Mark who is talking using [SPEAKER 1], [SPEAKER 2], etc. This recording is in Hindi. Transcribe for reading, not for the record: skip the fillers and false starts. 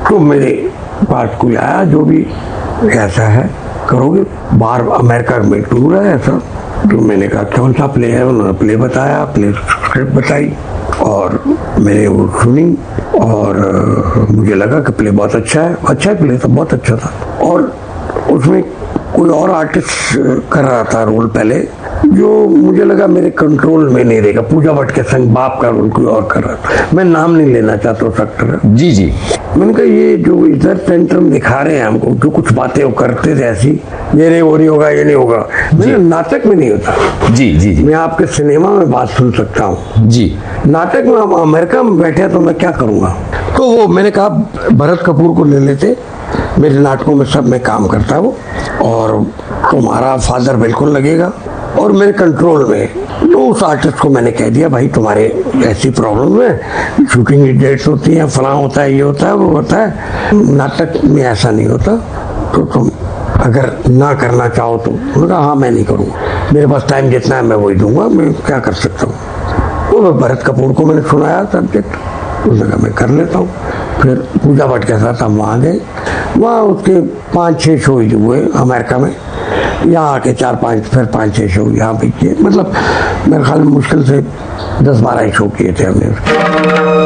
[SPEAKER 1] तो मेरे पास कोई आया, जो भी ऐसा है करोगे, बाहर अमेरिका में टूर है ऐसा। तो मैंने कहा कौन सा प्ले है, उन्होंने प्ले बताया, प्ले स्क्रिप्ट बताई और मैंने वो सुनी और मुझे लगा कि प्ले बहुत अच्छा है प्ले तो बहुत अच्छा था। और उसमें कोई और आर्टिस्ट कर रहा था रोल पहले, जो मुझे लगा मेरे कंट्रोल में नहीं रहेगा। पूजा भट्ट के संग बाप का रोल कोई और कर रहा था, मैं नाम नहीं लेना चाहता उस एक्टर का।
[SPEAKER 2] जी जी।
[SPEAKER 1] मैंने कहा ये जो इधर टेंट्रम दिखा रहे हैं हमको, जो कुछ बातें वो करते थे ऐसी, ये नहीं वो नहीं होगा ये नहीं होगा, मैंने नाटक में नहीं होता।
[SPEAKER 2] जी जी जी।
[SPEAKER 1] मैं आपके सिनेमा में बात सुन सकता हूँ जी, नाटक में हम अमेरिका में बैठे तो मैं क्या करूँगा। तो वो मैंने कहा भरत कपूर को ले लेते, मेरे नाटकों में सब में काम करता है वो, और तुम्हारा फादर बिल्कुल लगेगा और मेरे कंट्रोल में। तो उस आर्टिस्ट को मैंने कह दिया भाई तुम्हारे ऐसी प्रॉब्लम है, शूटिंग की डेट्स होती हैं, फलां होता है, ये होता है वो होता है, नाटक में ऐसा नहीं होता, तो तुम अगर ना करना चाहो तो। उन्होंने कहा हाँ मैं नहीं करूँगा, मेरे पास टाइम जितना है मैं वही दूंगा, मैं क्या कर सकता हूँ। तो भरत कपूर को मैंने सुनाया सब्जेक्ट, उसने कहा मैं कर लेता हूँ। फिर पूजा भट्ट के साथ हम वहाँ गए, वहाँ उसके 5-6 शो हुए अमेरिका में, यहाँ आके 4-5 फिर 5-6 शो यहाँ पे किए, मतलब मेरे ख्याल में मुश्किल से 10-12 शो किए थे हमने।